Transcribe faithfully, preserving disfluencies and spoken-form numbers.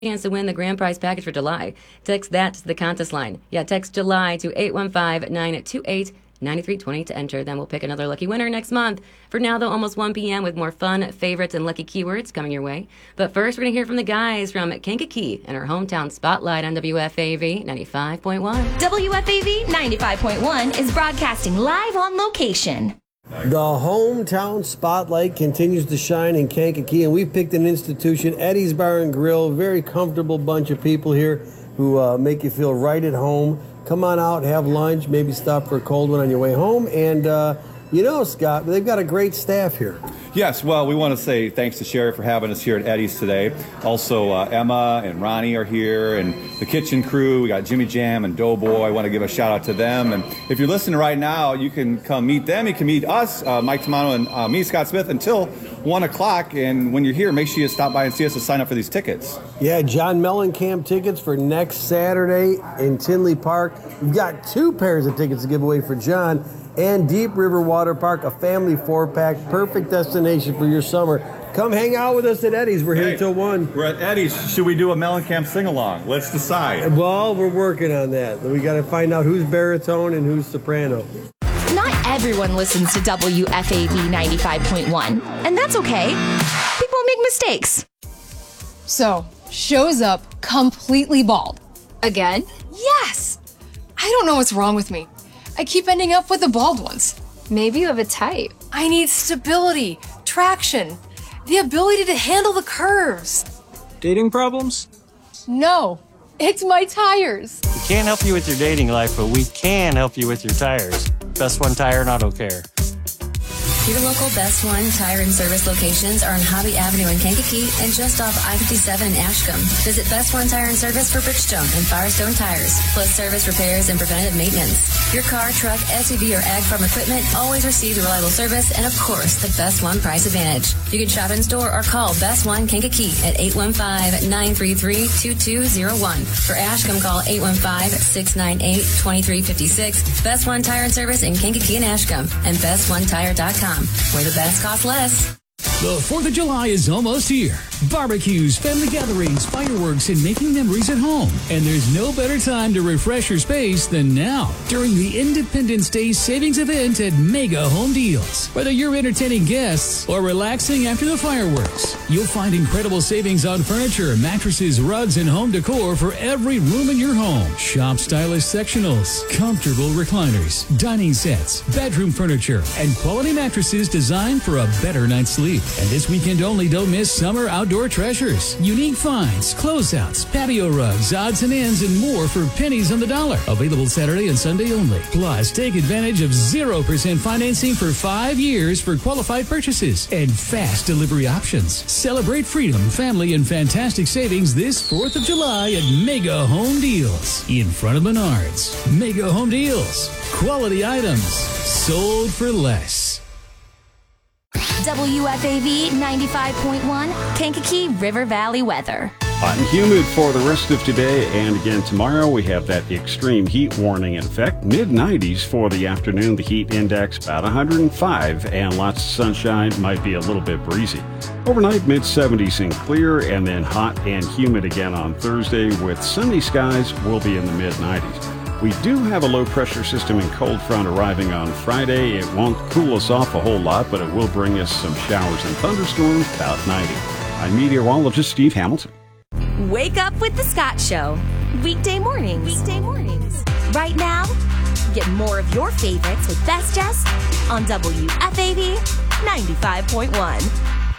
chance to win the grand prize package for July. Text that to the contest line. Yeah, text July to eight one five, nine two eight, nine three two eight to enter. Then we'll pick another lucky winner next month. For now, though, almost one p.m. with more fun, favorites, and lucky keywords coming your way. But first, we're going to hear from the guys from Kankakee and our hometown spotlight on W F A V ninety-five point one. W F A V ninety-five point one is broadcasting live on location. The hometown spotlight continues to shine in Kankakee, and we've picked an institution, Eddie's Bar and Grill. Very comfortable bunch of people here who uh, make you feel right at home. Come on out, have lunch, maybe stop for a cold one on your way home. And, uh, you know, Scott, they've got a great staff here. Yes, well, we want to say thanks to Sherry for having us here at Eddie's today. Also, uh, Emma and Ronnie are here, and the kitchen crew. We got Jimmy Jam and Doughboy. I want to give a shout out to them. And if you're listening right now, you can come meet them. You can meet us, uh, Mike Tamano and uh, me, Scott Smith, until one o'clock. And when you're here, make sure you stop by and see us to sign up for these tickets. Yeah, John Mellencamp tickets for next Saturday in Tinley Park. We've got two pairs of tickets to give away for John. And Deep River Water Park, a family four-pack, perfect destination for your summer. Come hang out with us at Eddie's. We're here Hey, till one. We're at Eddie's. Should we do a Mellencamp sing-along? Let's decide. Well, we're working on that. We got to find out who's baritone and who's soprano. Not everyone listens to W F A V ninety-five point one, and that's okay. People make mistakes. So, shows up completely bald. Again? Yes! I don't know what's wrong with me. I keep ending up with the bald ones. Maybe you have a type. I need stability, traction, the ability to handle the curves. Dating problems? No, it's my tires. We can't help you with your dating life, but we can help you with your tires. Best One Tire and Auto Care. Your local Best One Tire and Service locations are on Hobby Avenue in Kankakee and just off I fifty-seven in Ashcombe. Visit Best One Tire and Service for Bridgestone and Firestone tires, plus service repairs and preventative maintenance. Your car, truck, S U V, or ag farm equipment always receives a reliable service and, of course, the Best One price advantage. You can shop in store or call Best One Kankakee at eight one five, nine three three, two two zero one. For Ashcombe, call eight one five, six nine eight, two three five six. Best One Tire and Service in Kankakee and Ashcombe and best one tire dot com. Where the best costs less. The fourth of July is almost here. Barbecues, family gatherings, fireworks, and making memories at home. And there's no better time to refresh your space than now, during the Independence Day savings event at Mega Home Deals. Whether you're entertaining guests or relaxing after the fireworks, you'll find incredible savings on furniture, mattresses, rugs, and home decor for every room in your home. Shop stylish sectionals, comfortable recliners, dining sets, bedroom furniture, and quality mattresses designed for a better night's sleep. And this weekend only, don't miss summer outdoor treasures. Unique finds, closeouts, patio rugs, odds and ends, and more for pennies on the dollar. Available Saturday and Sunday only. Plus, take advantage of zero percent financing for five years for qualified purchases and fast delivery options. Celebrate freedom, family, and fantastic savings this fourth of July at Mega Home Deals. In front of Menards. Mega Home Deals. Quality items sold for less. W F A V ninety-five point one, Kankakee River Valley weather. Hot and humid for the rest of today and again tomorrow. We have that extreme heat warning in effect. mid nineties for the afternoon. The heat index about one hundred five, and lots of sunshine. Might be a little bit breezy. Overnight, mid seventies and clear, and then hot and humid again on Thursday with sunny skies. Will be in the mid nineties. We do have a low-pressure system and cold front arriving on Friday. It won't cool us off a whole lot, but it will bring us some showers and thunderstorms, about ninety. I'm meteorologist Steve Hamilton. Wake up with the Scott Show. Weekday mornings. Weekday mornings. Right now, get more of your favorites with Best Jess on W F A V ninety-five point one.